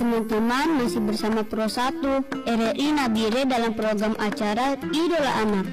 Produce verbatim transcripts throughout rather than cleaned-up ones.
Teman-teman, masih bersama Pro satu R R I Nabire dalam program acara Idola Anak.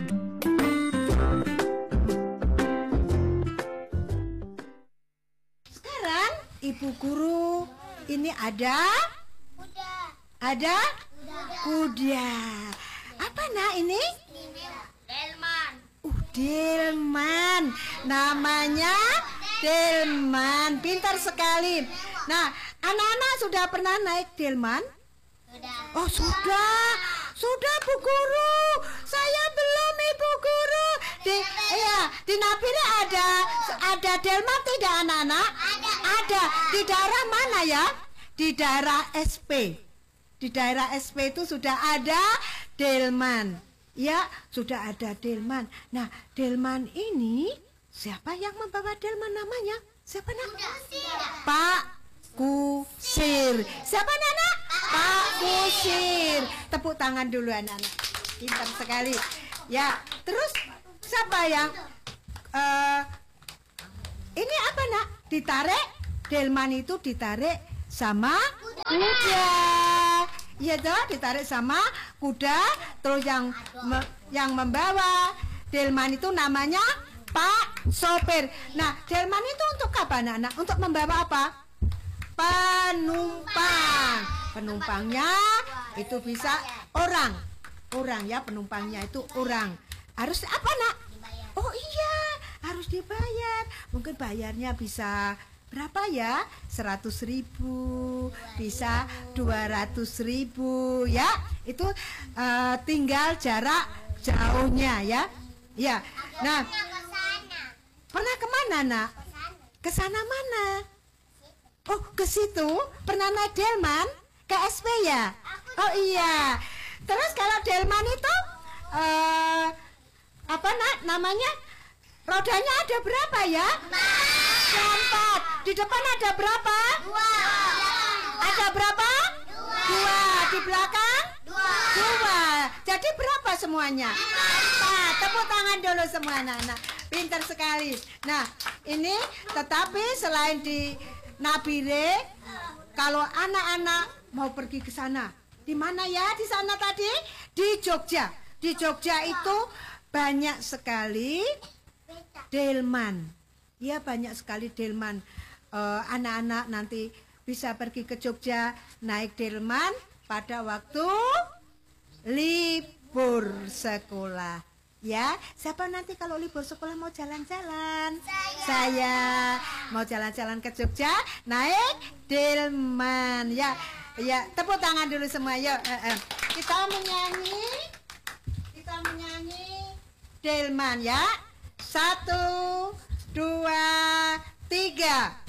Sekarang Ibu Guru ini ada Kuda. Ada Kuda. kuda. Apa nak ini? Delman. Uh, delman. Namanya delman. Pintar sekali. Nah, anak-anak sudah pernah naik delman? Sudah. Oh, sudah. Sudah, Bu Guru. Saya belum, Ibu Guru. Di iya, di Nabire ada ada delman tidak, anak-anak? Ada. Ada. Di daerah mana ya? Di daerah S P. Di daerah S P itu sudah ada delman. Ya, sudah ada delman. Nah, delman ini siapa yang membawa delman namanya? Siapa nak? Pak Kusir. Siapa anak-anak? Pak Kusir. Tepuk tangan dulu anak-anak. Pintar sekali. Ya, terus siapa yang uh, ini apa nak? Ditarik, delman itu ditarik sama kuda. Iya toh, ditarik sama kuda. Terus yang me, yang membawa delman itu namanya Pak Sopir. Nah, delman itu untuk apa anak-anak? Untuk membawa apa? Penumpang. Penumpangnya itu bisa orang. Orang ya, penumpangnya itu orang. Harus apa nak? Oh iya, harus dibayar. Mungkin bayarnya bisa berapa ya? Seratus ribu, bisa dua ratus ribu ya. Itu uh, tinggal jarak jauhnya ya. Ya. Nah, pernah kemana nak? Ke sana mana? Oh, ke situ. Pernah naik delman? Ke S P ya? Oh iya. Terus kalau delman itu uh, apa nak namanya? Rodanya ada berapa ya? Empat. Di depan ada berapa? Dua. Ada berapa? Dua. Dua. Di belakang? Dua. Dua. Jadi berapa semuanya? Empat. Tepuk tangan dulu semua anak-anak. Pintar sekali. Nah, ini tetapi selain di Nabire, kalau anak-anak mau pergi ke sana, di mana ya di sana tadi? Di Jogja. Di Jogja itu banyak sekali delman. Ya, banyak sekali delman. Uh, anak-anak nanti bisa pergi ke Jogja naik delman pada waktu libur sekolah. Ya, siapa nanti kalau libur sekolah mau jalan-jalan? Saya. Saya mau jalan-jalan ke Jogja naik delman. Ya, ya, tepuk tangan dulu semua. Yuk, eh, eh. kita menyanyi, kita menyanyi delman ya. Satu, dua, tiga.